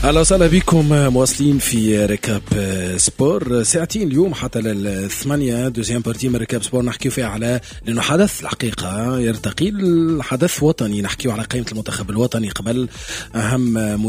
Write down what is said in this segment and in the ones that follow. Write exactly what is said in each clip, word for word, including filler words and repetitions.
اهلا وسهلا بكم مواصلين في ركاب سبور ساعتين اليوم حتى للثمانية دوزيام بارتي من ركاب سبور نحكيو فيها على لانه حدث الحقيقه يرتقي الحدث وطني. نحكيو على قائمه المنتخب الوطني قبل اهم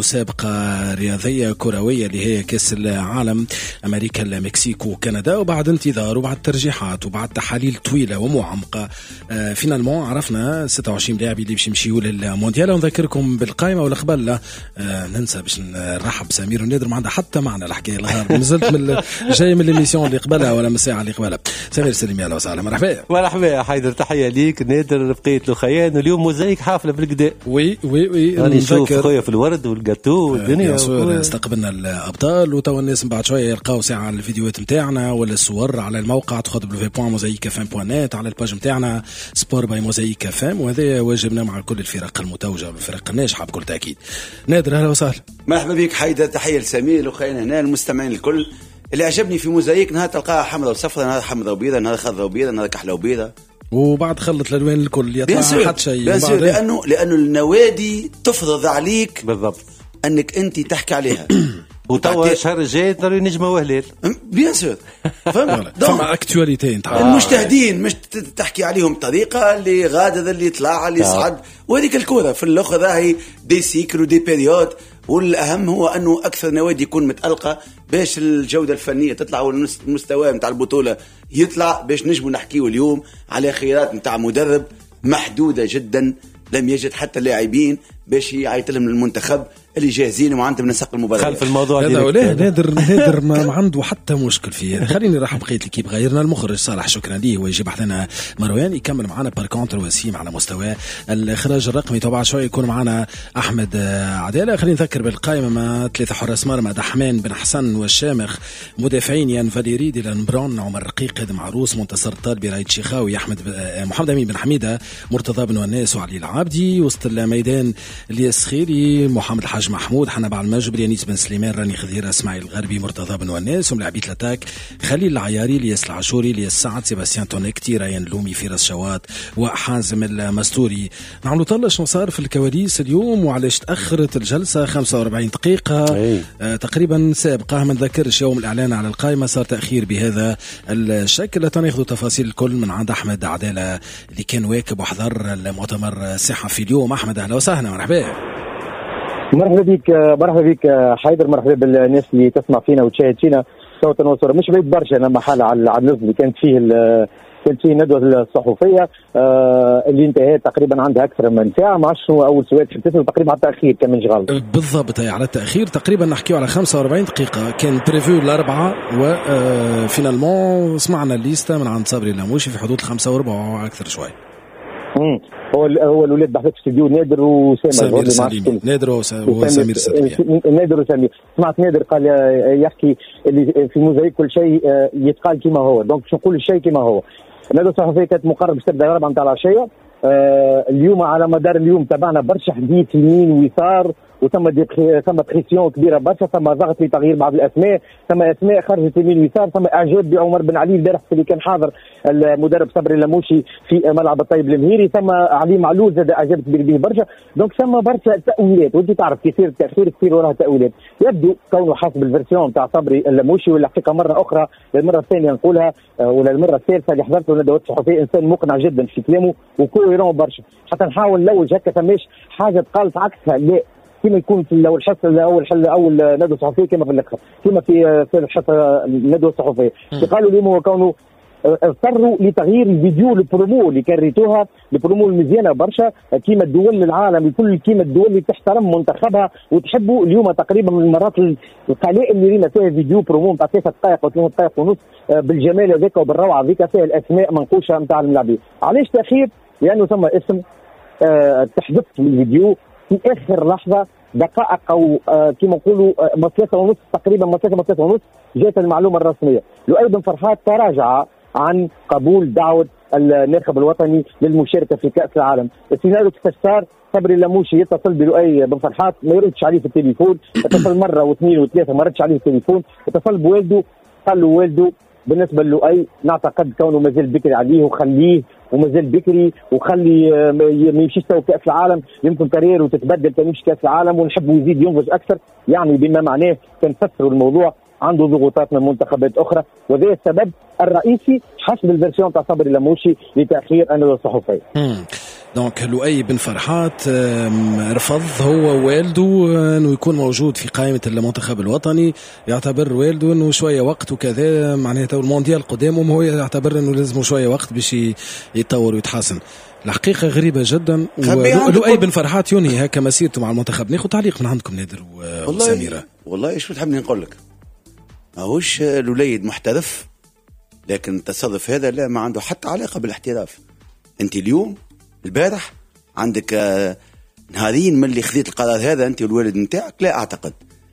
مسابقه رياضيه كرويه اللي هي كاس العالم امريكا المكسيك وكندا، وبعد انتظار وبعد ترجيحات وبعد تحاليل طويله ومعمقه آه فينالمون عرفنا ستة وعشرين لاعب اللي باش يمشيوا للمونديال. ونذكركم بالقائمه ولا قبل لا آه ننسى باش نرحب بسمير ونادر ما عندها حتى معنا الحكايه النهار نزلت من جاي من الميسيون اللي قبلها ولا من الساعه اللي قبلها. سمير سليم اهلا وسهلا مرحبا. مرحبا يا حيدر، تحيه ليك. نادر بقيت له خيان اليوم موزايك حافله بالكدا. وي وي وي راني نشوف خويا في الورد والجاتو والدنيا. آه استقبلنا الابطال وتوا الناس من بعد شويه يلقاو ساعه الفيديوهات نتاعنا ولا الصور على الموقع دبليو دبليو دبليو دوت موزايك اف ام دوت نت على الباج نتاعنا سبور باي موزايك اف ام، وهذا واجبنا مع كل الفرق المتوجه والفرق الناجحه بكل تاكيد. نادر اهلا وسهلا. مرحبا بك حيدر، تحيه لسمير وخينا هنا المستمعين الكل. اللي عجبني في موزايك نهار تلقاها حمراء وصفراء، نهار حمراء وبيضاء، نهار خضراء وبيضاء، نهار كحله وبيضاء، وبعد خلط الالوان الكل يطلع حتى شيء لانه لانه النوادي تفرض عليك بالضبط انك انت تحكي عليها. وتوا الشهر الجاي ترى نجمه وهلال بيان سور فهمت فما اكتواليتي نتاع المجتهدين مش تحكي عليهم طريقه اللي غادر اللي يطلع اللي يصعد، وهذيك الكوره في الاخر راهي دي سيكل ودي بيريود. والاهم هو انه اكثر نوادي يكون متالقه باش الجوده الفنيه تطلع والمستوى نتاع البطوله يطلع، باش نجموا نحكيوا اليوم على خيارات نتاع مدرب محدوده جدا لم يجد حتى اللاعبين باش يعيط لهم المنتخب اللي جاهزين وعندهم نسق المباراة. خلف الموضوع هذا ولا نادر نادر ما عنده حتى مشكل فيه. خليني نرحب بقيه الكيب غيرنا المخرج صالح شكرا ليه ويجيب لنا مروان يكمل معنا باركونتر وسيم على مستوى الاخراج الرقمي. طبعا شويه يكون معنا احمد عداله. خلينا نذكر بالقائمه مع ثلاثه حراس مرمى دحمان بن حسن والشامخ، مدافعين يان فاليري ديلان برون عمر رقيق ادم عروس منتصر الطالبي رايد شيخاوي احمد محمد امين بن حميده مرتضى بن وناس وعلي العابدي. وسط الميدان الياس خيري محمد الحاج محمود حنا بعد المجبر يانيس بن سليمان راني خذيره اسماعيل الغربي مرتضى بن وناس. وملاعبيه الاتاك خليل العياري الياس العاشوري الياس سعد سيباستيان تونيكتي ريان لومي فراس شوات وحازم المستوري. نعملوا طلع شنو صار في الكواليس اليوم وعلاش تاخرت الجلسه خمسة وأربعين دقيقه آه تقريبا سابقه. ما نذكرش يوم الاعلان على القائمه صار تاخير بهذا الشكل. تناخذوا تفاصيل الكل من عند احمد عداله اللي كان واكب وحضر المؤتمر الصحفي اليوم. احمد اهلا وسهلا مرحبا. مرحبا بك مرحبا بك حيدر، مرحبا بالناس اللي تسمع فينا وتشاهد فينا صوتا وصورة. مش بعيد برشا لما حال على النزل اللي كانت فيه كانت فيه ندوة الصحفية آه اللي انتهت تقريبا عندها أكثر من ساعة. ما عرفش شنو أول سؤال حدثنا تقريبا على التأخير كان من شغال بالضبط. على التأخير تقريبا نحكيو على خمسة وأربعين دقيقة، كان بريفيو الأربعة وفينالمون سمعنا الليستة من عند صبري اللاموشي في حدود الخمسة وربع وأكثر شوي. امم هو هو الولاد بحثك في استديو نادر وسامر سمير نادر وسمير سليم نادر وسمير. سمعت نادر قال يحكي اللي في موزايك كل شيء يتقال كما هو، دونك باش نقول الشيء كما هو. الندوه الصحفيه كانت مقرر باش تبدا أربعة نتاع العشيه. آه اليوم على مدار اليوم تابعنا برشا حديث يمين ويسار وثم ثم بريسيون كبيره برشا، ثم ضغط لتغيير بعض الاسماء، ثم اسماء خرجت يمين ويسار، ثم اعجاب بعمر بن علي البارح اللي كان حاضر المدرب صبري اللاموشي في ملعب الطيب المهيري، ثم علي معلول زاد اعجاب كبير به برشا. دونك ثم برشا تاويلات، وانت تعرف كثير التاخير كثير وراها تاويلات. يبدو كونه حسب الفيرسيون تاع صبري اللاموشي، ولا حقيقه مره اخرى للمره الثانيه نقولها ولا المره الثالثه اللي حضرت له ندوات صحفيه، انسان مقنع جدا في كلامه وكويرون برشا. حتى نحاول نلوج هكا ثماش حاجه تقالت عكسها، لا كما يكون في الاول حصه الاول حل اول ندوه صحفيه كما في الاخر كما في في الحصه الندوه الصحفيه. قالوا اليوم هو كونه اضطروا لتغيير الفيديو البرومو اللي كان ريتوها البرومو المزيانه برشا كيما الدول العالم كل كيما الدول اللي تحترم منتخبها وتحبوا. اليوم تقريبا من المرات القلائل اللي رينا فيها فيديو برومو نتاع ثلاث دقائق و ثلاث دقائق ونص بالجمال هذاك وبالروعه هذيك فيها الاسماء منقوشه نتاع الملاعبين. علاش تاخير؟ لانه ثم اسم أه تحدث الفيديو في اخر لحظه دقائق او أه كما نقولوا أه ثلاثه ونص تقريبا ثلاثه ثلاثه ونص جات المعلومه الرسميه. لؤي بن فرحات تراجع عن قبول دعوه الناخب الوطني للمشاركه في كاس العالم. السيناريو كيفاش صار؟ صبري اللاموشي يتصل بلؤي بن فرحات ما يردش عليه في التليفون، اتصل مره واثنين وثلاثه ما ردش عليه في التليفون، اتصل بوالده قال له والده بالنسبه للؤي نعتقد كونه مازال بكري عليه وخليه ومازال بكري وخلي ما يمشيش تو كاس العالم، يمكن كارير وتتبدل كان يمشي كاس العالم ونحبوا يزيد ينضج اكثر، يعني بما معناه كنفسروا الموضوع عنده ضغوطات من منتخبات اخرى، وهذا السبب الرئيسي حسب الفيرسيون تاع صبري لموشي لتاخير الندوه الصحفيه. دونك لؤي بن فرحات رفض هو والده انه يكون موجود في قائمه المنتخب الوطني، يعتبر والده انه شويه وقت وكذا، معناته المونديال قدامهم، هو يعتبر انه لازم شويه وقت باش يتطور ويتحسن. الحقيقه غريبه جدا. لؤي بن فرحات ينهي هكا مسيرته مع المنتخب. ناخذ تعليق من عندكم نادر وسميره. والله شو تحبني نقول لك، ماهوش الوليد محترف، لكن التصرف هذا لا ما عنده حتى علاقه بالاحتراف. انت اليوم البارح عندك نهارين من اللي خذيت القرار هذا انت والوالد نتاعك، لا اعتقد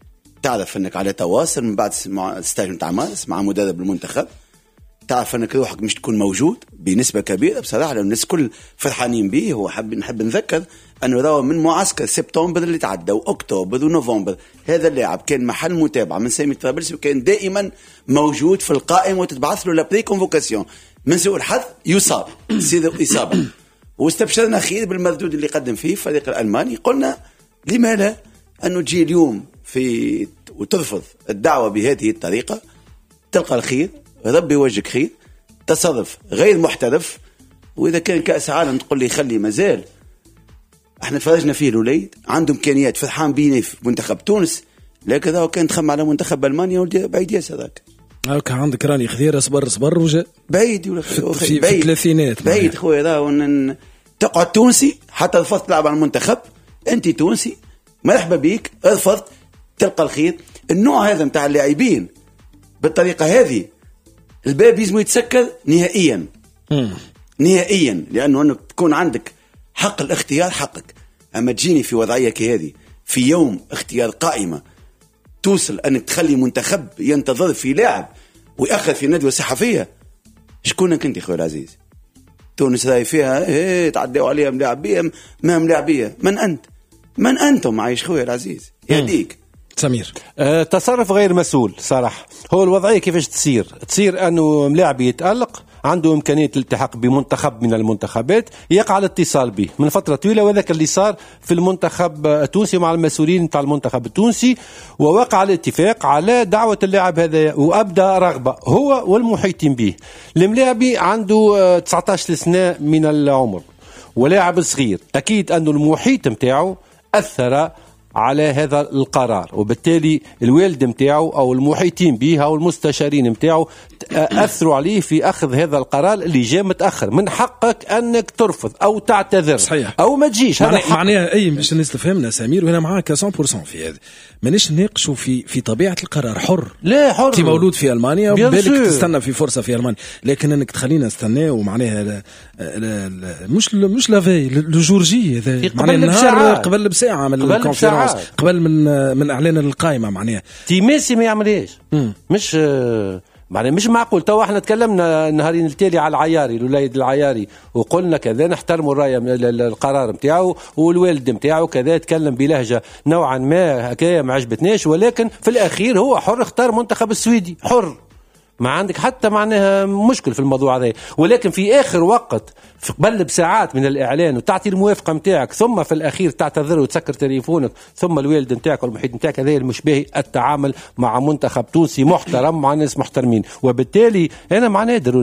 تعرف انك على تواصل من بعد ستاج نتاع مارس مع مدرب المنتخب، تعرف انك روحك مش تكون موجود بنسبه كبيره بصراحه، لان الناس كل فرحانين به. هو حب نحب نذكر انه راهو من معسكر سبتمبر اللي تعدى واكتوبر ونوفمبر هذا اللاعب كان محل متابعه من سامي طرابلسي، وكان دائما موجود في القائمه وتتبعث له لابري كونفوكاسيون. من سوء الحظ يصاب تصير اصابه، واستبشرنا خير بالمردود اللي قدم فيه الفريق الالماني. قلنا لما لا انه تجي اليوم في وترفض الدعوه بهذه الطريقه، تلقى الخير، ربي يوجهك خير. تصرف غير محترف. واذا كان كاس عالم تقول لي خلي مازال، احنا تفرجنا فيه الوليد عنده امكانيات، فرحان بيني في منتخب تونس، لكن هو كان تخم على منتخب المانيا بعيد ياسر ذاك. هاك عندك راني خذير صبر صبر وجا بعيد ولا في, في, في الثلاثينات بعيد خويا. راهو تقعد تونسي حتى رفضت تلعب على المنتخب، انت تونسي مرحبا بيك، رفضت تلقى الخير. النوع هذا نتاع اللاعبين بالطريقه هذه الباب لازم يتسكر نهائيا. م. نهائيا، لانه انك تكون عندك حق الاختيار حقك، اما تجيني في وضعيه كهذه في يوم اختيار قائمه توصل انك تخلي منتخب ينتظر في لاعب ويأخذ في ندوه صحفيه. شكونك انت خويا العزيز؟ تونس راهي فيها ايه تعدوا عليها ملاعبيه ما ملاعبيه. من انت؟ من انتم عايش خويا العزيز؟ يهديك. سمير. أه تصرف غير مسؤول صراحه. هو الوضعيه كيفاش تصير؟ تصير انه ملاعب يتألق عنده إمكانية الالتحاق بمنتخب من المنتخبات، يقع الاتصال به من فترة طويلة، وذاك اللي صار في المنتخب التونسي مع المسؤولين تاع المنتخب التونسي، ووقع الاتفاق على دعوة اللاعب هذا وأبدأ رغبة هو والمحيطين به. الملاعبي عنده تسعة عشر سنة من العمر ولاعب صغير، أكيد أنه المحيط متاعه أثر على هذا القرار، وبالتالي الوالد متاعه أو المحيطين به أو المستشارين متاعه أثروا عليه في أخذ هذا القرار اللي جاء متأخر. من حقك أنك ترفض أو تعتذر صحيح. أو ما تجيش. معناها معناها أي باش الناس تفهمنا سمير، وأنا معاك مية بالمية في هذا. مانيش نناقشوا في في طبيعة القرار. حر لا حر، أنت مولود في ألمانيا وبالك تستنى في فرصة في ألمانيا، لكن أنك تخلينا نستناه ومعناها لا لا لا مش مش لافي لجورجي هذا معناها النهار قبل بساعة من الكونفرنس، قبل من من اعلان القائمه. معناها تيميسي ما يعملهاش، مش معناها مش معقول. تو احنا تكلمنا النهارين التالي على العياري، الوليد العياري، وقلنا كذا نحترموا الرايه القرار نتاعو، والوالد نتاعو كذا تكلم بلهجه نوعا ما هكايا ما عجبتناش، ولكن في الاخير هو حر، اختار منتخب السويدي حر، ما عندك حتى معناها مشكل في الموضوع هذا. ولكن في آخر وقت في قبل بساعات من الإعلان وتعطي الموافقة متاعك، ثم في الأخير تعتذر وتسكر تليفونك، ثم الوالد متاعك والمحيط متاعك، هذا المشبه التعامل مع منتخب تونسي محترم مع ناس محترمين. وبالتالي أنا مع نادر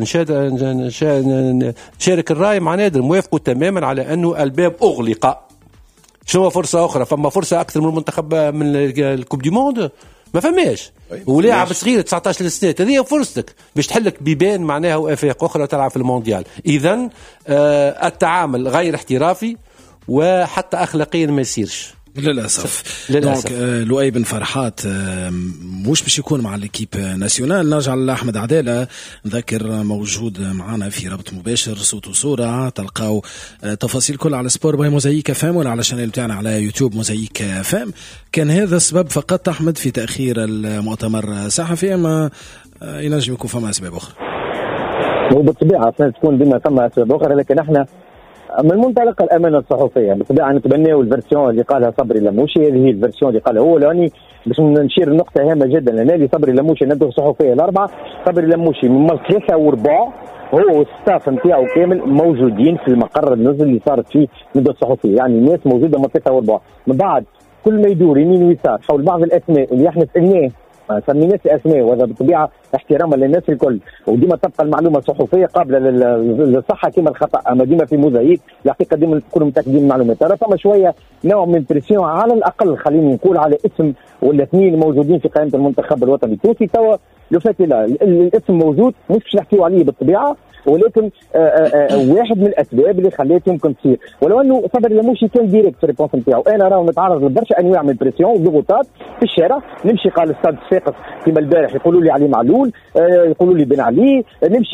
نشارك الرأي مع نادر، موافقه تماما على أنه الباب أغلق. شنو فرصة أخرى؟ فما فرصة أكثر من المنتخب من الكوب دي موند؟ ما فماش. ولاعب صغير تسعة عشر سنة، هذه فرصتك باش تحلك بيبان معناها وآفاق أخرى تلعب في المونديال. إذن آه التعامل غير احترافي وحتى أخلاقيا ما يصيرش للأسف. للأسف. آه لؤي بن فرحات آه مش باش يكون مع الكيب ناسيونال. نرجع لأحمد عدالة، نذكر موجود معنا في رابط مباشر صوت وصورة، تلقاو آه تفاصيل كل على سبور باي موزايك فام، ولا على الشانل بتاعنا على يوتيوب موزايك فام. كان هذا السبب فقط أحمد في تأخير المؤتمر الصحفي، أما آه ينجم يكون فما أسباب أخرى. وبالطبيعة تكون بما ثم أسباب أخرى، لكن احنا من منطلق الامانه الصحفيه بالطبيعه نتبناو الفيرسيون اللي قالها صبري لموشي. هذه هي الفيرسيون اللي قالها هو. لاني باش نشير نقطه هامه جدا لان اللي صبري لموشي الندوه الصحفيه الاربعه. صبري لموشي من ثلاثه وربع هو والستاف نتاعو كامل موجودين في المقر النزل اللي صارت فيه الندوه الصحفيه، يعني الناس موجوده من ثلاثه وربع. من بعد كل ما يدور يمين ويسار حول بعض الاسماء اللي احنا سالناه ما سميناش اسماء، وهذا بالطبيعه احتراما للناس الكل، وديما تبقى المعلومه الصحفيه قابله للصحه كما الخطا، اما ديما في موزايك الحقيقه ديما تكونوا متاكدين من المعلومات. ترى فما شويه نوع من بريسيون على الاقل خليني نقول على اسم ولا اثنين موجودين في قائمه المنتخب الوطني التونسي. توا لو فات لا الاسم موجود مش باش نحكيو عليه بالطبيعه، ولكن آآ آآ واحد من الاسباب اللي خلات يمكن تصير. ولو انه صبري لموشي كان ديريكت في الريبونس نتاعو. انا راهو نتعرض لبرشا انواع من البريسيون وضغوطات في الشارع. نمشي قال استاد صفاقس كما البارح يقولوا لي علي معلول، يقولوا لي بن علي، نمشي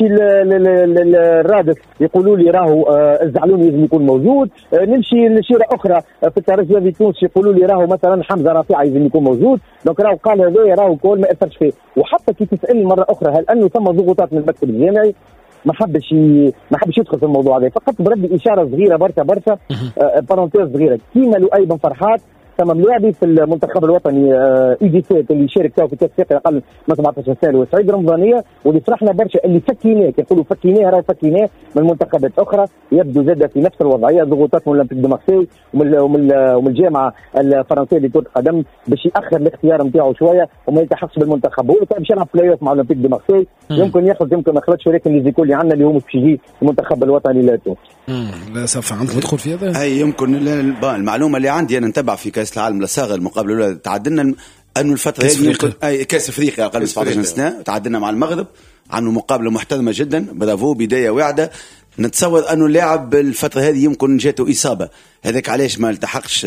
للرادس يقولوا لي راهو الزعلوني لازم يكون موجود، نمشي لشيره اخرى في الترجي في تونس يقولوا لي راهو مثلا حمزه رافع لازم يكون موجود. دونك راهو قال هذا راهو كل ما اثرش فيه. وحتى كي تسالني مره اخرى هل انه ثم ضغوطات من المكتب الجامعي، ما حبش ي... ما حبش يدخل في الموضوع هذا، فقط بردي اشاره صغيره برشا برشا آه بارونتيز صغيره. كيما لؤي بن فرحات ثم ملاعبي في المنتخب الوطني آه اي دي سي اللي شارك فيه في كاس افريقيا اقل من سبعطاش سنه، وسعيد رمضانيه واللي فرحنا برشا اللي فكيناه، يقولوا فكيناه راهو فكيناه من منتخبات اخرى. يبدو زاد في نفس الوضعيه ضغوطات من اولمبيك دو مارسي ومن ومن ومن الجامعه الفرنسيه لكره القدم باش ياخر الاختيار نتاعو شويه وما يلتحقش بالمنتخب. هو باش يلعب بلاي اوف مع اولمبيك دو مارسي، يمكن ياخذ يمكن ما يخرجش، ولكن اللي اللي عندنا اللي هو مش باش يجي المنتخب الوطني لتونس. لا سوف عندك تدخل في هذا؟ اي يمكن المعلومه اللي عندي انا نتابع في كاس العالم لصاغر المقابله الاولى تعدلنا انه الفتره هذه يمكن اي كاس افريقيا اقل من سبعطاش سنه تعدلنا مع المغرب عنه مقابله محترمه جدا. برافو بدايه واعده. نتصور انه اللاعب الفتره هذه يمكن جاته اصابه، هذاك علاش ما التحقش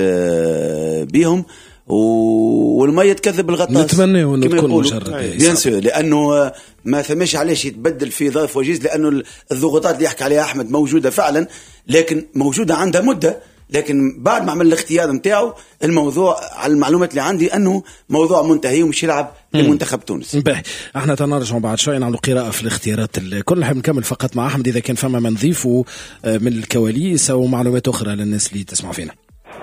بيهم والميت كذب الغطاس. نتمنى انه تكون مجرد بيان سور، لانه ما ثماش علاش يتبدل في ظرف وجيز، لانه الضغوطات اللي يحكي عليها احمد موجوده فعلا، لكن موجوده عندها مده. لكن بعد ما عمل الاختيار نتاعو الموضوع على المعلومات اللي عندي انه موضوع منتهي ومش يلعب لمنتخب تونس. باهي احنا تنرجع بعد شوي نعملوا قراءه في الاختيارات الكل. نحب نكمل فقط مع احمد اذا كان فما ما نضيفه من الكواليس او معلومات اخرى للناس اللي تسمع فينا.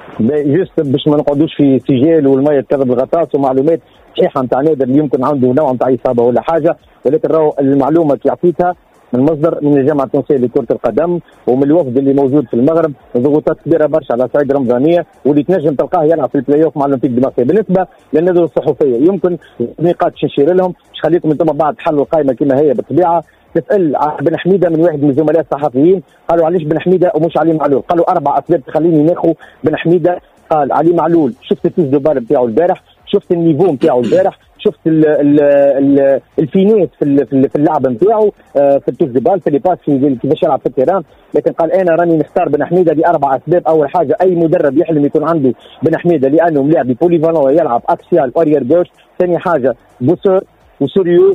جست باش ما نقعدوش في سجال والميه تكذب الغطاس ومعلومات صحيحه نتاع نادر اللي يمكن عنده نوع نتاع اصابه ولا حاجه، ولكن راهو المعلومه اللي عطيتها من مصدر من الجامعه التونسيه لكره القدم ومن الوفد اللي موجود في المغرب. ضغوطات كبيره برشا على سعيد رمضانيه واللي تنجم تلقاه يلعب في البلاي اوف مع الاولمبيك دو مارسي. بالنسبه للندوه الصحفيه يمكن نقاط نشير لهم باش خليكم انتم بعد حلوا القائمه كما هي بالطبيعه. تسال بن حميده من واحد من الزملاء الصحفيين قالوا علاش بن حميده ومش علي معلول؟ قالوا اربع اسباب تخليني ناخذ بن حميده. قال علي معلول شفت التيس دو بال نتاعو البارح، شفت النيفو نتاعو البارح، شفت ال ال ال الفينات في في اللعب نتاعو في التوز دي بال في لي باس كيفاش يلعب في التيران. لكن قال انا راني نختار بن حميده لاربع اسباب. اول حاجه اي مدرب يحلم يكون عنده بن حميده لانه ملاعب بوليفالون يلعب اكسيال اوريير جوش. ثاني حاجه بوسور وسوريو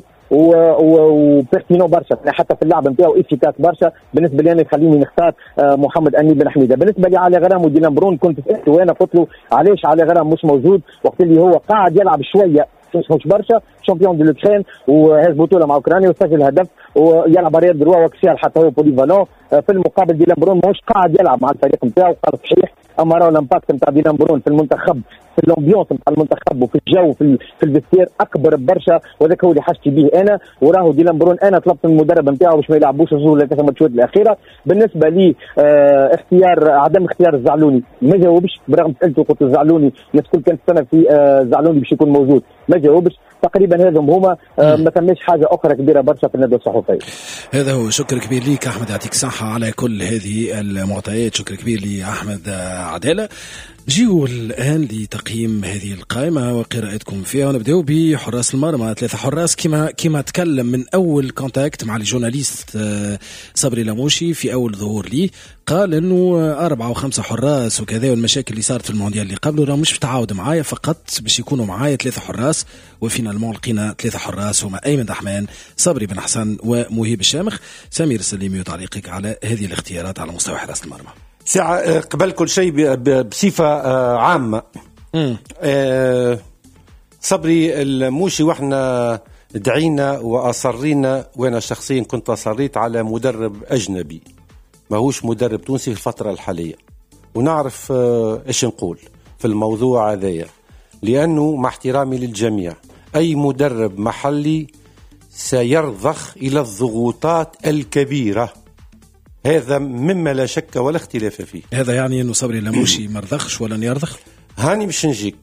وبيرتينو برشا حتى في اللعب نتاعو افيكاس برشا. بالنسبه لي انا خليني نختار محمد اني بن حميده. بالنسبه لي علي غرام وديلان برون كنت سالته وانا قلت له علاش علي غرام مش موجود وقت اللي هو قاعد يلعب شويه مش برشا شامبيون دو لوكرين وهاز بطوله مع اوكرانيا وسجل هدف ويلعب رياض دروا واكسيال حتى هو بوليفالون. في المقابل ديلان برون ماهوش قاعد يلعب مع الفريق نتاعو. قال صحيح، اما راهو الامباكت نتاع ديلان برون في المنتخب في الامبيونس نتاع المنتخب وفي الجو في في الفيستير اكبر برشا، وذاك هو اللي حاجتي به انا. وراهو ديلان برون انا طلبت من المدرب نتاعو باش ما يلعبوش خصوصا في الماتشات الاخيره. بالنسبه لي اه اختيار عدم اختيار الزعلوني ما جاوبش، برغم سالته قلت الزعلوني الناس الكل كانت تستنى في اه الزعلوني باش يكون موجود ما جاوبش. تقريبا هذا هما اه ما ثماش حاجه اخرى كبيره برشا في الندوه الصحفيه. هذا هو. شكر كبير ليك احمد، يعطيك صحه على كل هذه المعطيات. شكر كبير لاحمد عداله. جيو الآن لتقييم هذه القائمة وقراءتكم فيها، ونبدأ بحراس المرمى. ثلاثة حراس كما كما تكلم من أول كونتاكت مع الجورناليست صبري لموشي في أول ظهور لي، قال إنه أربعة وخمسة حراس وكذا، والمشاكل اللي صارت في المونديال اللي قبله راه مش بتعاود معايا، فقط باش يكونوا معايا ثلاثة حراس. وفينالمون لقينا ثلاثة حراس هما أيمن دحمان، صبري بن حسن، ومهيب الشامخ. سمير السليمي وتعليقك على هذه الاختيارات على مستوى حراس المرمى. ساعة قبل كل شيء بصفة عامة أه صبري الموشي وإحنا دعينا وأصرينا، وأنا شخصيا كنت أصريت على مدرب أجنبي ماهوش مدرب تونسي في الفترة الحالية، ونعرف آه إيش نقول في الموضوع هذايا، لأنه مع احترامي للجميع أي مدرب محلي سيرضخ إلى الضغوطات الكبيرة، هذا مما لا شك ولا اختلاف فيه. هذا يعني أنه صبري لموشي مرضخش ولا يرضخ؟ هاني مش نجيك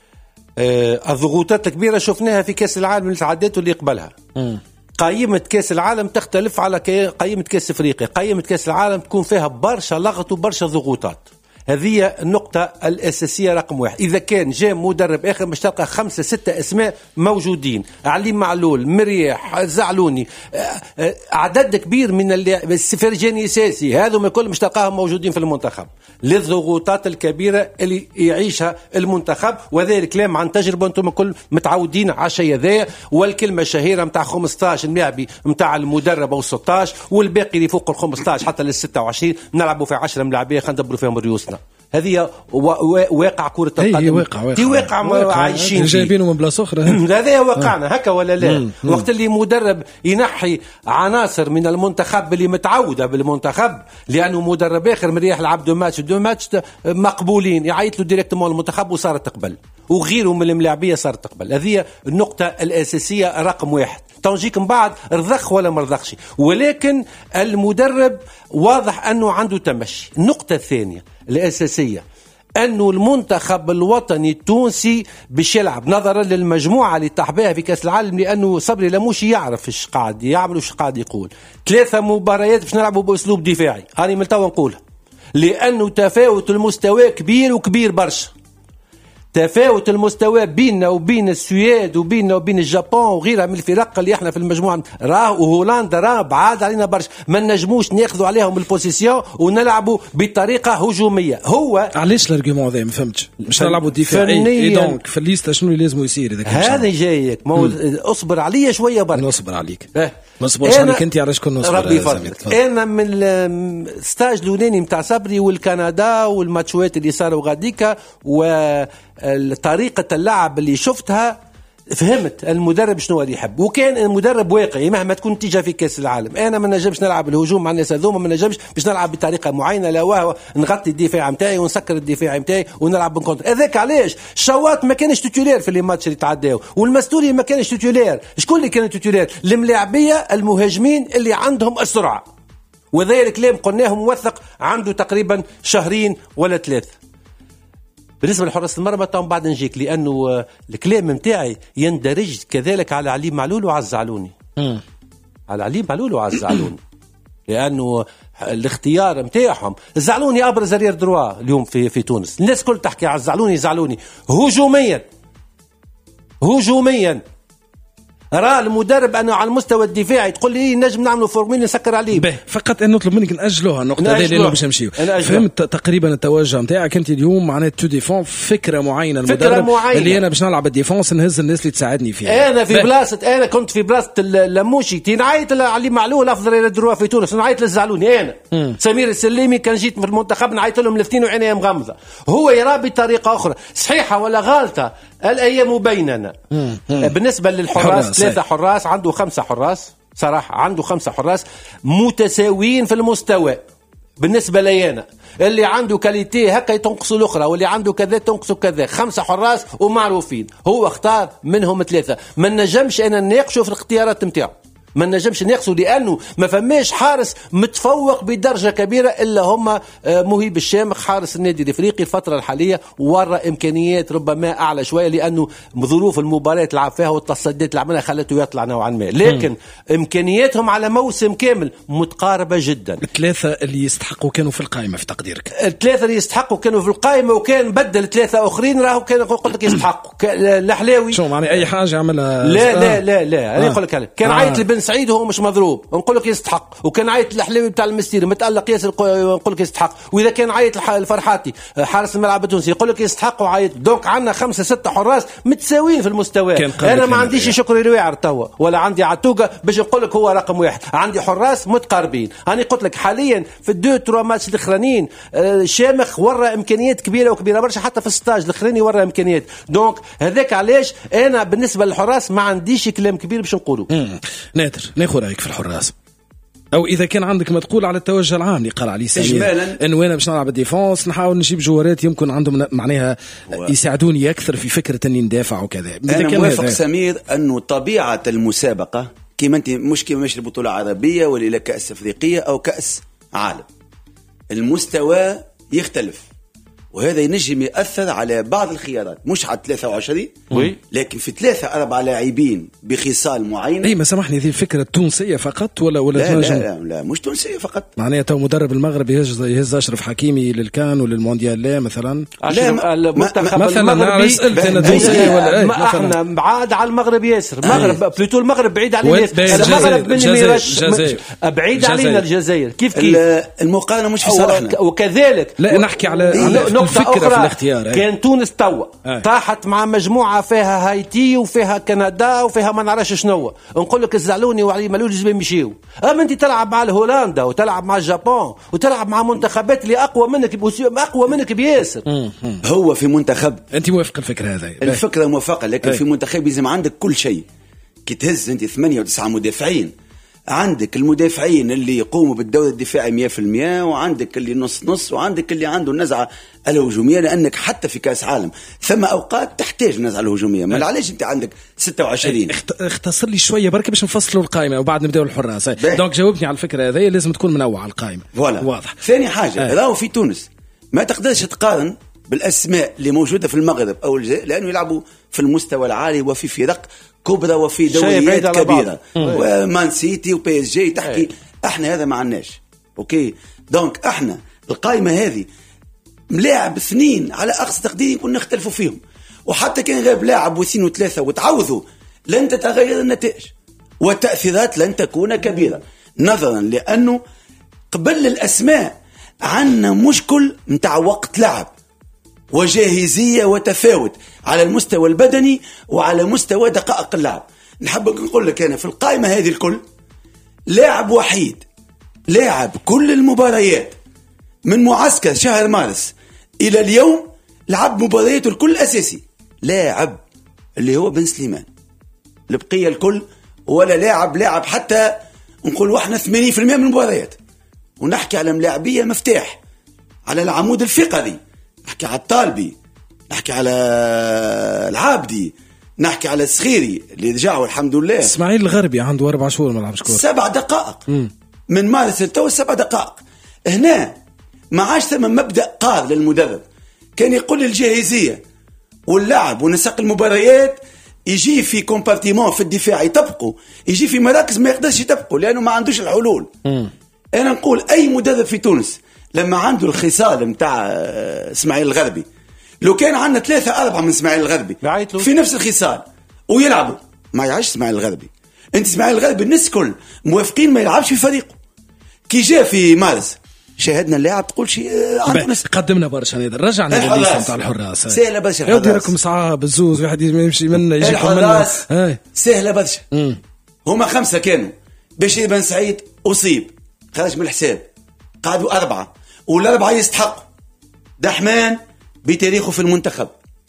آه الضغوطات الكبيرة شفناها في كأس العالم اللي تعديته اللي قبلها. م. قائمة كأس العالم تختلف على قائمة كأس أفريقيا. قائمة كأس العالم تكون فيها برشا لغط وبرشا ضغوطات، هذه النقطة الأساسية رقم واحد. إذا كان جاء مدرب آخر مش تلقى خمسة ستة أسماء موجودين، علي معلول، مريح، زعلوني، عدد كبير من السفرجاني ساسي، هذا كل مش تلقاهم موجودين في المنتخب للضغوطات الكبيرة اللي يعيشها المنتخب. وذلك كلام عن تجربة، أنتم كل متعودين على الشيء ذا. والكلمة الشهيرة متاع خمسطاش لاعبي متاع المدرب أو ستاشر، والباقي اللي فوق الخمسطاش حتى للستة وعشرين نلعبوا في عشرة ملاعبية خلينا ندبروا فيهم ريوسنا. هذه واقع كرة القدم، واقع واقع, واقع, واقع عايشين جايبينه من بلاصة أخرى. هذا واقعنا هكا ولا لا؟ مم. مم. وقت اللي مدرب ينحي عناصر من المنتخب اللي متعودة بالمنتخب، لأنه مدرب آخر مريح لعب دو ماتش دو ماتش مقبولين، يعيط له ديريكت مول المنتخب وصارت تقبل، وغيره من الملاعبية صارت تقبل. هذه النقطة الأساسية رقم واحد. تنجيك من بعد رضخ ولا مرضخش، ولكن المدرب واضح أنه عنده تمشي. النقطة الثانية الأساسية أنه المنتخب الوطني التونسي باش يلعب نظرا للمجموعة اللي تحبها في كأس العالم، لأنه صبري لموشي يعرف إيش قاعد يعمل وإيش قاعد يقول. ثلاثة مباريات باش نلعبوا بأسلوب دفاعي، أنا من توا نقولها، لأنه تفاوت المستوى كبير وكبير برشا. تفاوت المستوى بيننا وبين السويد وبيننا وبين اليابان وغيرها من الفرق اللي احنا في المجموعه راه، وهولندا راه بعاد علينا برشا، ما نجموش ناخذوا عليهم البوزيسيون ونلعبوا بطريقه هجوميه. هو علاش الارغيومون هذا ما فهمتش؟ مش نلعبوا دفاعي اي دونك في الليسته شنو اللي لازم يصير؟ اذا كان هذا جايك اصبر عليا شويه برك. نصبر عليك اه. ما نصبرش عليك انت، علاش كنا نصبر؟ ربي يفضلك. انا من الستاج الاولاني نتاع صبري والكندا والماتشوات اللي صاروا غاديكا وطريقه اللعب اللي شفتها، فهمت المدرب شنو اللي يحب، وكان المدرب واقعي مهما تكون نتيجه في كاس العالم. انا ما نجمش نلعب الهجوم مع الناس هذوما، ما نجمش باش نلعب بطريقه معينه، لا وهو نغطي الدفاع نتاعي ونسكر الدفاع نتاعي ونلعب بنكونتر. هذاك علاش الشواط ما كانش توتولير في لي ماتش اللي تعداو، والمستوري ما كانش توتولير. شكون اللي كان توتولير؟ الملاعبيه المهاجمين اللي عندهم السرعه، وذلك كلام قلناه موثق عنده تقريبا شهرين ولا ثلاثه. بالنسبة لحراس المرمى طبعا بعد نجيك، لأنه الكلام متاعي يندرج كذلك على علي معلول وعلى الزعلوني. على علي معلول وعلى الزعلوني لأنه الاختيار متاعهم. الزعلوني أبرز رير دروا اليوم في في تونس، الناس كل تحكي على الزعلوني. زعلوني هجوميا هجوميا راه المدرب أنه على المستوى الدفاعي تقول لي نجم نعملوا فورمين نسكر عليه به. فقط أن نطلب منك نأجلوها النقطة هذه لأنه باش نمشيو. فهمت تقريبا التوجه نتاعك أنت اليوم، معناه تو ديفون فكرة معينة المدرب معينة. اللي أنا باش نلعب الديفونس نهز الناس اللي تساعدني فيها. أنا في بلاصة أنا كنت في بلاصة لموشي تنعيت علي معلول أفضل يدروا في تونس، نعيت للزعلوني أنا. مم. سمير السليمي كان جيت في المنتخب نعيت لهم لفتين وعينيهم غمضة. هو يرى بطريقة أخرى صحيحة ولا غلطة الأيام بيننا. مم. مم. بالنسبة للحراس ثلاثة حراس، عنده خمسة حراس صراحة، عنده خمسة حراس متساويين في المستوى بالنسبة لي أنا. اللي عنده كاليتي هكا تنقص الأخرى، واللي عنده كذا تنقص كذا. خمسة حراس ومعروفين، هو اختار منهم ثلاثة. ما نجمش أنا نناقشه في الاختيارات متاعه، ما نجمش نقصوا، لأنه ما فماش حارس متفوق بدرجة كبيرة إلا هم مهيب الشامخ حارس النادي الإفريقي الفترة الحالية، ورى إمكانيات ربما أعلى شوية لأنه ظروف المباراة اللي لعب فيها والتصديات اللي عملها خلته يطلع نوعا ما، لكن م. إمكانياتهم على موسم كامل متقاربة جدا. الثلاثة اللي يستحقوا كانوا في القائمة في تقديرك؟ الثلاثة اللي يستحقوا كانوا في القائمة، وكان بدل ثلاثة آخرين راهو كان قلت لك يستحقوا. الحلاوي شو معني أي حاجة عملها؟ لا لا لا لا أنا أقول لك كان آه. عيط لبن سعيد وهو مش مضروب نقول لك يستحق، وكان عيط الحلاوي بتاع المستيري متألق ياسر نقول لك يستحق، وإذا كان عيط الفرحاتي حارس الملعب التونسي يقول لك يستحق وعيط. دونك عندنا خمسة ستة حراس متساويين في المستوى. أنا ما عنديش شكري رواعر توا ولا عندي عتوقة باش نقول لك هو رقم واحد، عندي حراس متقاربين. أنا قلت لك حاليا في الدو تروا ماتش الأخرانيين شامخ ورا إمكانيات كبيرة وكبيرة برشا، حتى في الستاج الأخراني ورا إمكانيات. دونك هذاك علاش أنا بالنسبة للحراس ما عنديش كلام كبير باش نقوله. نادر ناخذ رأيك في الحراس. او اذا كان عندك ما تقول على التوجه العام اللي قال عليه سمير إجمالاً. انه انا باش نلعب الديفونس نحاول نجيب جوارات يمكن عندهم معناها و... يساعدوني اكثر في فكره اني ندافع وكذا. انا موافق سمير انه طبيعه المسابقه كيما انت مش كيما مش البطوله العربيه ولا كاس افريقيه او كاس عالم، المستوى يختلف، وهذا ينجم يأثر على بعض الخيارات، مش على ثلاثة وعشرين وي. لكن في ثلاثة أربعة لاعبين بخصال معينة. اي ما سامحني، هذه الفكرة تونسية فقط ولا ولا لا, لا لا لا مش تونسية فقط. معناها تو مدرب المغرب يهز يهز أشرف حكيمي للكان وللمونديال لا مثلا؟ لا المنتخب مثلا المغربي سألت أنا تونسية ولا ايه؟ احنا بعاد على المغرب ياسر، المغرب بلوتو المغرب بعيد علينا ياسر، المغرب من ميراش بعيد علينا الجزائر. كيف كيف المقارنة مش في صالحنا. وكذلك لا نحكي على نقطة أخرى في الاختيار. كان تونس توا طاحت مع مجموعة فيها هايتي وفيها كندا وفيها ما نعرفش شنو، نقول لك الزعلوني وعلي مالوش لازم يمشيو. اما انت تلعب مع هولندا وتلعب مع اليابان وتلعب مع منتخبات اللي اقوى منك اقوى منك بياسر. هو في منتخب انت موافق الفكرة هذه؟ الفكرة موافقة، لكن أي. في منتخب لازم عندك كل شيء. كي تهز انت ثمانية وتسعة مدافعين، عندك المدافعين اللي يقوموا بالدور الدفاعي مية في المية، وعندك اللي نص نص، وعندك اللي عنده النزعة الهجومية، لأنك حتى في كأس عالم ثم أوقات تحتاج النزعة الهجومية. ما علاش أنت عندك ستة وعشرين؟ اختصر لي شوية بركة باش نفصلوا القائمة وبعد نبدأوا الحراس. دونك جاوبني على الفكرة هذه، لازم تكون منوعة القائمة. فوالا واضح. ثاني حاجة راهو في تونس ما تقدرش تقارن بالأسماء اللي موجودة في المغرب أو الجزائر، لأنه يلعبوا في المستوى العالي وفي فرق كبرى وفي دوريات كبيرة، ومان سيتي وبي اس جي تحكي ايه. احنا هذا ما عناش. اوكي دونك احنا القائمة هذه ملاعب اثنين على اقصى تقدير يكون نختلفوا فيهم، وحتى كان غاب لاعب واثنين وثلاثة وتعوذوا لن تتغير النتائج والتأثيرات لن تكون كبيرة، نظرا لأنه قبل الأسماء عنا مشكل متاع وقت لعب وجاهزية وتفاوت على المستوى البدني وعلى مستوى دقائق اللعب. نحب نقول لك أنا في القائمة هذه الكل لاعب وحيد لاعب كل المباريات من معسكر شهر مارس إلى اليوم، لعب مبارياته الكل أساسي، لاعب اللي هو بن سليمان. البقية الكل ولا لاعب لاعب حتى نقول واحنا ثمانين بالمئة من المباريات. ونحكي على ملاعبية مفتاح على العمود الفقري، نحكي على الطالبي، نحكي على العابدي، نحكي على الصخيري اللي رجعوا الحمد لله. اسماعيل الغربي عنده أربع شهور ما لعبش كورة، سبع دقائق م. من مارس لتو سبع دقائق. هنا ما عادش ثم مبدأ قار للمدرب، كان يقول الجاهزية واللعب ونسق المباريات يجي في كومبارتيمون في الدفاع يطبقوا، يجي في مراكز ما يقدرش يطبقوا لأنه ما عندوش الحلول. م. أنا نقول أي مدرب في تونس لما عنده الخصال متاع اسماعيل الغربي، لو كان عندنا ثلاثة أربعة من اسماعيل الغربي في نفس الخصال ويلعبوا ما يعيش اسماعيل الغربي. انت اسماعيل الغربي الناس كل موافقين ما يلعبش في فريقه. كي جاء في مارس شاهدنا اللاعب تقول شيء قدمنا برشا نادر، رجعنا للليسه نتاع الحراس سهله برشا. يودي لكم صعاب الزوز واحد يمشي منا يجي الحراس سهله برشا. هما خمسه كانوا، بشير بن سعيد اصيب خرج من الحساب، قعدوا اربعه والاربعه يستحقوا. دحمان بتاريخه في المنتخب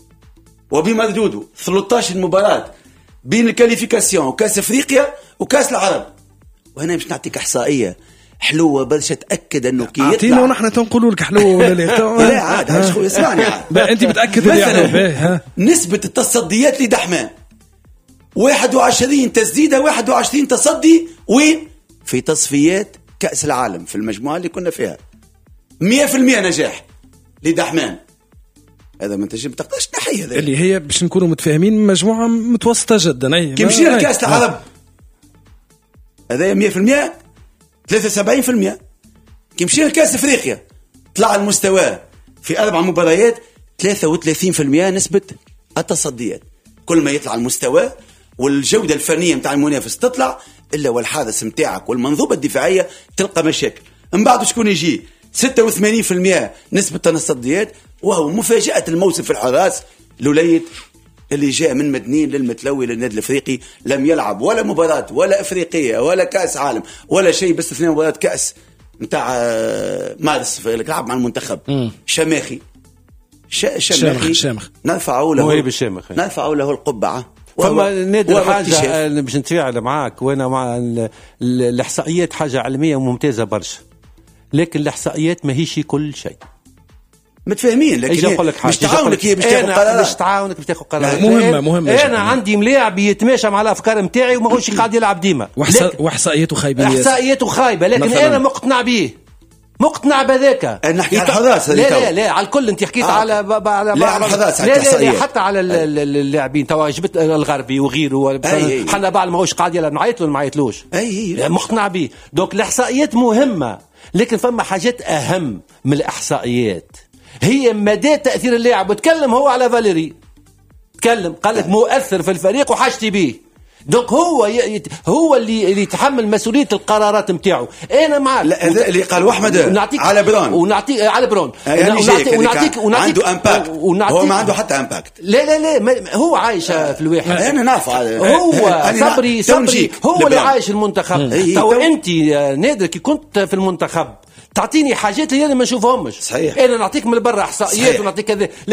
وبمردوده ثلاثة عشر مباراة بين الكاليفيكاسيون وكاس افريقيا وكاس العرب. وهنا مش نعطيك احصائيه حلوه برشا تاكد انه كي يطلع اعطينا ونحن تنقولوا لك حلوه ولا لا؟ لا عاد عاد اسمعني عاد انت متاكد مثلا نسبه التصديات لدحمان واحد وعشرين تسديده واحد وعشرين تصدي، وين في تصفيات كاس العالم في المجموعه اللي كنا فيها مية في المية نجاح لدحمان. هذا ما تجي بتقدرش تحيي هذا اللي هي باش نكونوا متفاهمين مجموعه متوسطه جدا. اي كي مشينا لكاس العرب هذا مية في المية ثلاثة وسبعين في المية. كي مشينا لكاس افريقيا طلع المستوى في اربع مباريات ثلاثة وثلاثين في المية نسبه التصديات. كل ما يطلع المستوى والجوده الفنيه نتاع المنافس تطلع، الا والحارس نتاعك والمنظومه الدفاعيه تلقى مشاكل. من بعد شكون يجي ستة وثمانين في المية نسبة التصديات، وهو مفاجأة الموسم في الحراس لوليد اللي جاء من مدنين للمتلوي للنادي الافريقي، لم يلعب ولا مباراة ولا افريقية ولا كاس عالم ولا شيء، بس اثنين مباراة كاس نتاع مارس لعب مع المنتخب. م. شماخي ش... شماخي شامخ نرفعوا له بالشامخ نرفعوا له القبعة فما نادر حاجه باش نتفاعل معاك وانا مع الاحصائيات حاجه علميه ممتازه برشا، لكن الاحصائيات ما هيش كل شيء. متفاهمين لكن مش تعاونك هي باش تاخذ قرارات، مش تعاونك باش تاخذ قرارات مهمه مهمه. انا عندي ملاعب يتماشى مع الافكار نتاعي وماهوش قاعد يلعب ديما، واحصائياته خايبه، احصائياته خايبه، لكن انا مقتنع به، مقتنع بذاك. نحكي على الحداث. لا لا لا على الكل. انت حكيت آه. على على لا على الحداث، لا لا, لا حتى على اللاعبين توا جبت الغربي وغيره حنا بعد ماهوش قاعد يلعب، نعيط له ما نعيطلوش، مقتنع به. دونك الاحصائيات مهمه، لكن فما حاجات اهم من الاحصائيات، هي مدى تاثير اللاعب. وتكلم هو على فاليري، تكلم قال لك مؤثر في الفريق وحاجتي به. دونك هو ي... هو اللي اللي يتحمل مسؤوليه القرارات نتاعو. انا معاك. لا وت... اللي قال احمد على برون ونعطيك على برون يعني ونعطيك ونعطيك عنده امباكت، هو ما عنده حتى امباكت. لا لا لا ما هو عايش في الواحد. انا نعرف هو صبري صبري هو اللي عايش المنتخب. تو انت نادر كي كنت في المنتخب تعطيني حاجات اللي انا ما نشوفهمش. صحيح. انا نعطيك من برا احصائيات ونعطيك كذا.